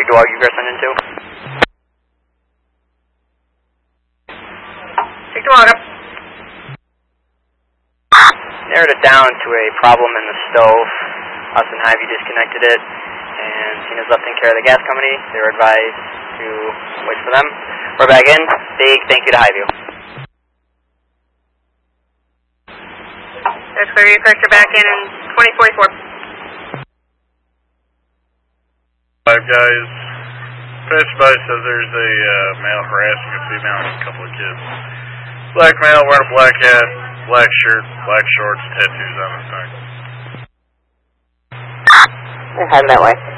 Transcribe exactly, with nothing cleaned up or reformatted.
dog you guys sent into? Take the dog up. Narrowed it down to a problem in the stove. Austin Hy-View disconnected it, and Cena's left taking care of the gas company. They were advised to wait for them. We're back in. Big thank you to Hy-View. That's clear. You correct, you're back in in twenty forty-four. Five guys. Passerby says there's a uh, male harassing a female and a couple of kids. Black male wearing a black hat, black shirt, black shorts, tattoos on his neck. We're heading that way.